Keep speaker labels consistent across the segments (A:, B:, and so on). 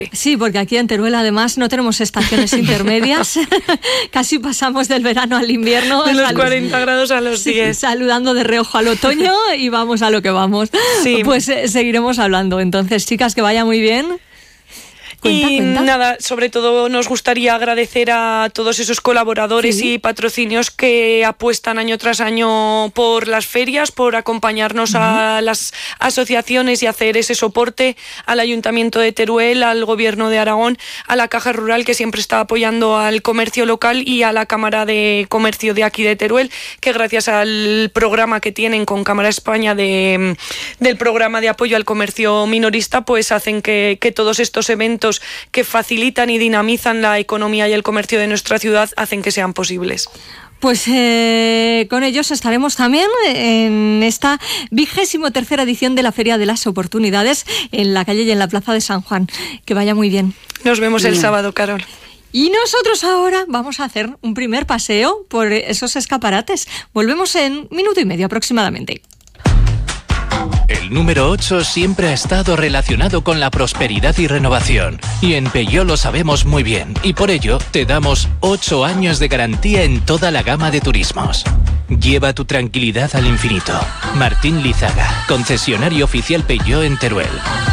A: Sí, porque aquí en Teruel además no tenemos estaciones intermedias. Casi pasamos del verano al invierno.
B: De los 40 grados a los 10.
A: Saludando de reojo al otoño y vamos a lo que vamos.
B: Sí.
A: Pues seguiremos hablando. Entonces, chicas, que vaya muy bien. Cuenta.
B: Nada, sobre todo nos gustaría agradecer a todos esos colaboradores y patrocinios que apuestan año tras año por las ferias, por acompañarnos a las asociaciones y hacer ese soporte al Ayuntamiento de Teruel, al Gobierno de Aragón, a la Caja Rural, que siempre está apoyando al comercio local, y a la Cámara de Comercio de aquí de Teruel, que gracias al programa que tienen con Cámara España del programa de apoyo al comercio minorista, pues hacen que todos estos eventos que facilitan y dinamizan la economía y el comercio de nuestra ciudad hacen que sean posibles.
A: Pues con ellos estaremos también en esta 23ª edición de la Feria de las Oportunidades en la calle y en la Plaza de San Juan. Que vaya muy bien.
B: Nos vemos el sábado, Carol.
A: Y nosotros ahora vamos a hacer un primer paseo por esos escaparates. Volvemos en 1 minuto y medio aproximadamente.
C: El número 8 siempre ha estado relacionado con la prosperidad y renovación. Y en Peugeot lo sabemos muy bien. Y por ello, te damos 8 años de garantía en toda la gama de turismos. Lleva tu tranquilidad al infinito. Martín Lizaga, concesionario oficial Peugeot en Teruel.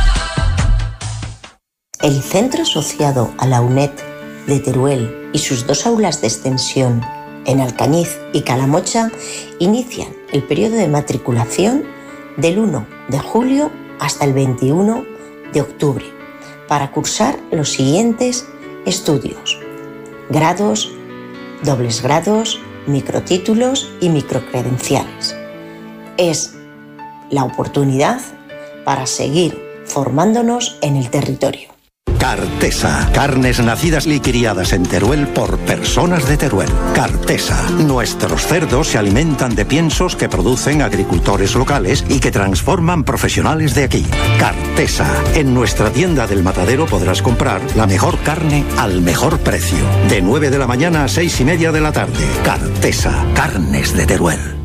D: El centro asociado a la UNED de Teruel y sus 2 aulas de extensión en Alcañiz y Calamocha inician el periodo de matriculación del 1 de julio hasta el 21 de octubre para cursar los siguientes estudios: grados, dobles grados, microtítulos y microcredenciales. Es la oportunidad para seguir formándonos en el territorio.
E: Cartesa, carnes nacidas y criadas en Teruel por personas de Teruel. Cartesa, nuestros cerdos se alimentan de piensos que producen agricultores locales y que transforman profesionales de aquí. Cartesa, en nuestra tienda del Matadero podrás comprar la mejor carne al mejor precio. De 9 de la mañana a 6:30 de la tarde. Cartesa, carnes de Teruel.